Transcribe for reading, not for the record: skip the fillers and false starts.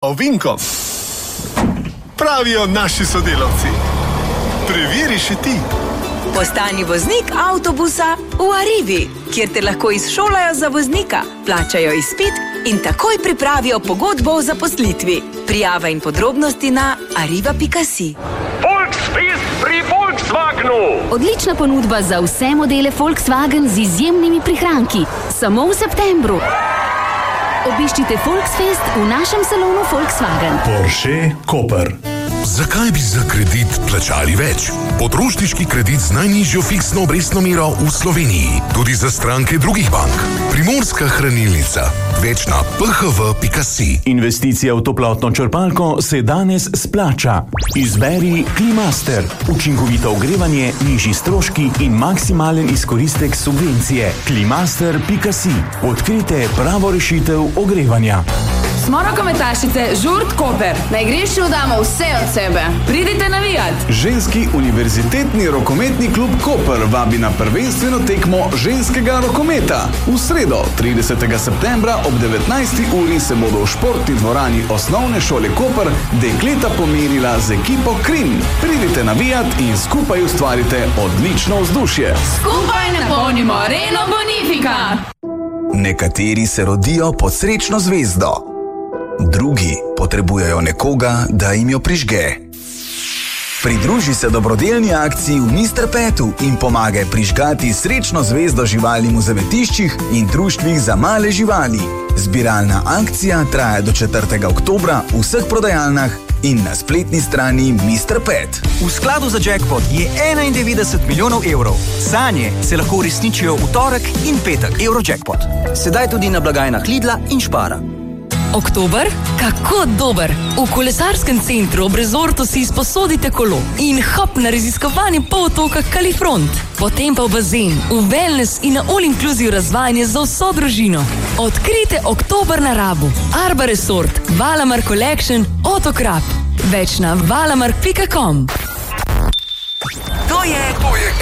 ovinkom. Pravijo naši sodelavci. Preveri še ti. Postani voznik avtobusa v Arrivi, kjer te lahko izšolajo za voznika, plačajo izpit in takoj pripravijo pogodbo o zaposlitvi. Prijava in podrobnosti na arriva.si. Volksfest pri Volkswagenu! Odlična ponudba za vse modele Volkswagen z izjemnimi prihranki. Samo v septembru. Obiščite Volksfest v našem salonu Volkswagen. Porsche Koper. Zakaj bi za kredit plačali več? Potrošniški kredit z najnižjo fiksno obrestno mero v Sloveniji. Tudi za stranke drugih bank. Primorska hranilnica. Več na phv.si. Investicija v toplotno črpalko se danes splača. Izberi Klimaster. Učinkovito ogrevanje, nižji stroški in maksimalen izkoristek subvencije. Klimaster.si. Odkrite pravo rešitev ogrevanja. Smo rokometašice Žurt Koper. Na igrišču damo vse od sebe. Pridite navijat. Ženski univerzitetni rokometni klub Koper vabi na prvenstveno tekmo ženskega rokometa. V sredo, 30. septembra ob 19. uri se bodo v športni dvorani osnovne šole Koper dekleta pomerila z ekipo Krim. Pridite navijat in skupaj ustvarite odlično vzdušje. Skupaj napolnimo areno Bonifika. Nekateri se rodijo pod srečno zvezdo. Drugi potrebujejo nekoga, da jim jo prižge. Pridruži se dobrodelni akciji v Mr. Petu in pomagaj prižgati srečno zvezdo živalim v zavetiščih in društvih za male živali. Zbiralna akcija traja do 4. oktobra v vseh prodajalnah in na spletni strani Mr. Pet. V skladu za jackpot je 91 milijonov evrov. Sanje se lahko uresničijo v torek in petek. Eurojackpot. Sedaj tudi na blagajnah Lidla in Špara. Oktober? Kako dober! V kolesarskem centru ob rezortu si izposodite kolo in hop na raziskovanje polotoka Kalifront. Potem pa v bazen, v wellness in na all-inclusive razvajanje za vso družino. Odkrite oktober na Rabu. Arba Resort, Valamar Collection, Otokrap. Več na valamark.com. To je